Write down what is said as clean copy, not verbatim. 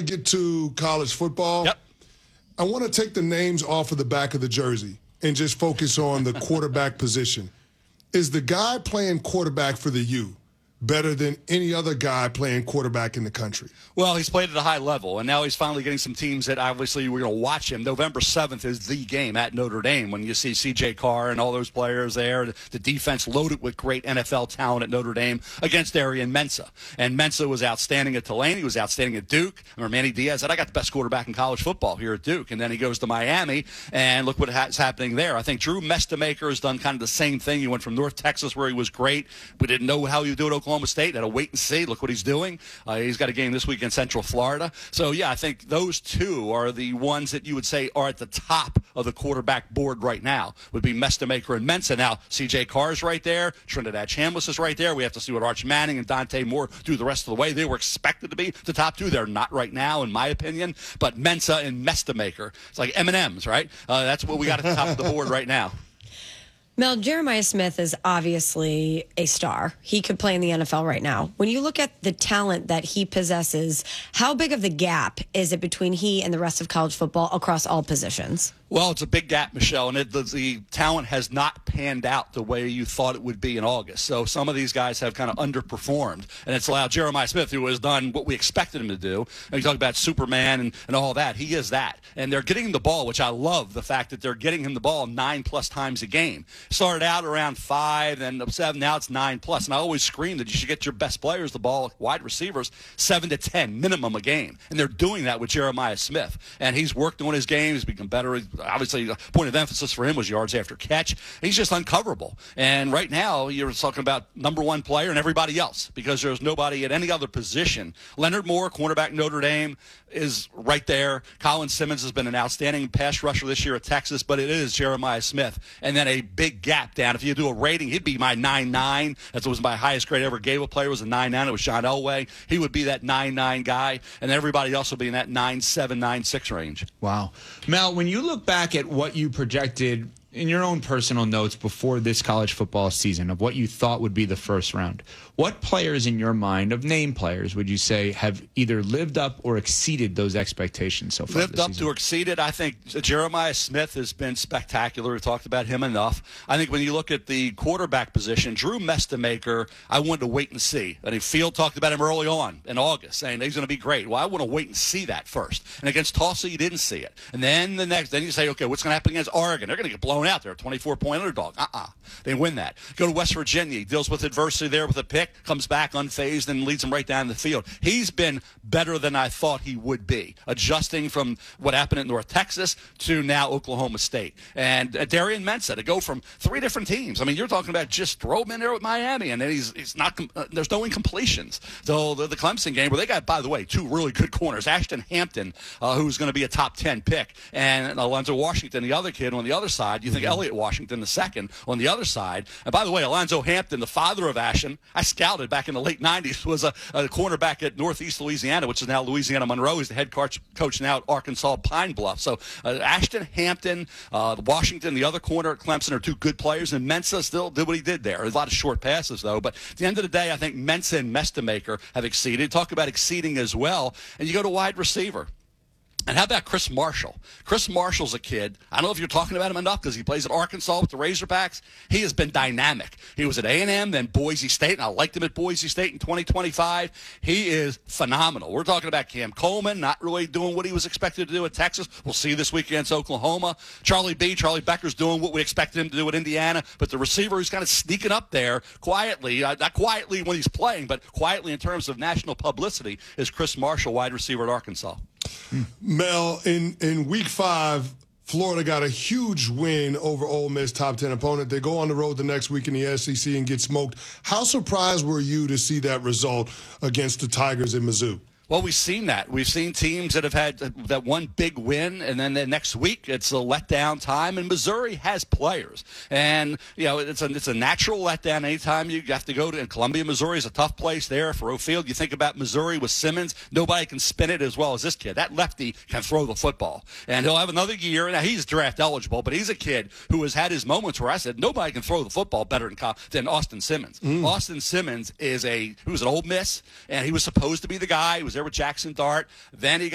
get to college football, Yep. I want to take the names off of the back of the jersey and just focus on the quarterback position. Is the guy playing quarterback for the U better than any other guy playing quarterback in the country? Well, he's played at a high level, and now he's finally getting some teams that obviously we're going to watch him. November 7th is the game at Notre Dame when you see C.J. Carr and all those players there. The defense loaded with great NFL talent at Notre Dame against Arian Mensah. And Mensah was outstanding at Tulane. He was outstanding at Duke. I remember Manny Diaz said, I got the best quarterback in college football here at Duke. And then he goes to Miami, and look what's happening there. I think Drew Mestemaker has done kind of the same thing. He went from North Texas where he was great. We didn't know how he would do at Oklahoma State. Had to wait and see. Look what he's doing. He's got a game this week in Central Florida. So, yeah, I think those two are the ones that you would say are at the top of the quarterback board right now, would be Mestemaker and Mensah. Now, C.J. Carr's right there. Trinidad Chambliss is right there. We have to see what Arch Manning and Dante Moore do the rest of the way. They were expected to be the top two. They're not right now, in my opinion. But Mensah and Mestemaker, it's like M&Ms, right? That's what we got at the top of the board right now. Mel, Jeremiah Smith is obviously a star. He could play in the NFL right now. When you look at the talent that he possesses, how big of the gap is it between he and the rest of college football across all positions? Well, it's a big gap, Michelle, and the talent has not panned out the way you thought it would be in August. So some of these guys have kind of underperformed, and it's allowed Jeremiah Smith, who has done what we expected him to do. And you talk about Superman and all that. He is that. And they're getting him the ball, which I love, the fact that they're getting him the ball 9+ times a game. Started out around 5, then 7, now it's 9+. And I always scream that you should get your best players the ball, wide receivers, 7 to 10 minimum a game. And they're doing that with Jeremiah Smith. And he's worked on his game. He's become better. Obviously, the point of emphasis for him was yards after catch. He's just uncoverable. And right now, you're talking about number one player and everybody else because there's nobody at any other position. Leonard Moore, cornerback Notre Dame, is right there. Colin Simmons has been an outstanding pass rusher this year at Texas, but it is Jeremiah Smith. And then a big gap down. If you do a rating, he'd be my 9.9. That was my highest grade I ever gave a player was a 9.9. It was John Elway. He would be that 9.9 guy, and everybody else will be in that 9.7, 9.6 range. Wow. Mel, when you look back at what you projected in your own personal notes before this college football season of what you thought would be the first round, what players in your mind, of name players, would you say have either lived up or exceeded those expectations so far? Lived up to exceeded. I think Jeremiah Smith has been spectacular. We talked about him enough. I think when you look at the quarterback position, Drew Mestemaker, I wanted to wait and see. I think Field talked about him early on in August, saying he's going to be great. Well, I want to wait and see that first. And against Tulsa, you didn't see it. And then then you say, okay, what's going to happen against Oregon? They're going to get blown out there, a 24-point underdog. They win that. Go to West Virginia. He deals with adversity there with a pick, comes back unfazed, and leads them right down the field. He's been better than I thought he would be, adjusting from what happened at North Texas to now Oklahoma State. And Darian Mensah, to go from 3 different teams. I mean, you're talking about just throw him in there with Miami, and then he's not. There's no incompletions. So the Clemson game, where they got, by the way, 2 really good corners. Ashton Hampton, who's going to be a top 10 pick, and Alonzo Washington, the other kid on the other side. You think Elliott Washington, the second, on the other side. And by the way, Alonzo Hampton, the father of Ashton, I scouted back in the late 90s, was a cornerback at Northeast Louisiana, which is now Louisiana Monroe. He's the head coach now at Arkansas Pine Bluff. So Ashton Hampton, Washington, the other corner at Clemson are 2 good players, and Mensah still did what he did there. A lot of short passes, though. But at the end of the day, I think Mensah and Mestemaker have exceeded. Talk about exceeding as well. And you go to wide receiver. And how about Chris Marshall? Chris Marshall's a kid. I don't know if you're talking about him enough because he plays at Arkansas with the Razorbacks. He has been dynamic. He was at A&M, then Boise State, and I liked him at Boise State in 2025. He is phenomenal. We're talking about Cam Coleman, not really doing what he was expected to do at Texas. We'll see this week against Oklahoma. Charlie Becker's doing what we expected him to do at Indiana, but the receiver who's kind of sneaking up there quietly, not quietly when he's playing, but quietly in terms of national publicity, is Chris Marshall, wide receiver at Arkansas. Mel, in week 5, Florida got a huge win over Ole Miss, top 10 opponent. They go on the road the next week in the SEC and get smoked. How surprised were you to see that result against the Tigers in Mizzou? Well, we've seen that. We've seen teams that have had that one big win, and then the next week it's a letdown time. And Missouri has players, and it's a natural letdown anytime you have to go to. And Columbia, Missouri is a tough place there for O'Field. You think about Missouri with Simmons. Nobody can spin it as well as this kid. That lefty can throw the football, and he'll have another year. Now he's draft eligible, but he's a kid who has had his moments where I said nobody can throw the football better than Austin Simmons. Austin Simmons he was an Ole Miss, and he was supposed to be the guy. He was there with Jackson Dart. Then he